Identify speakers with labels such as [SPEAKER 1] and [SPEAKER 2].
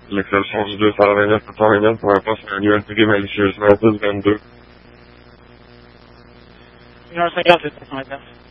[SPEAKER 1] l'exception du 229-729 pour un poste manuel privé malicieusement 10-22.
[SPEAKER 2] Numéro 58-729.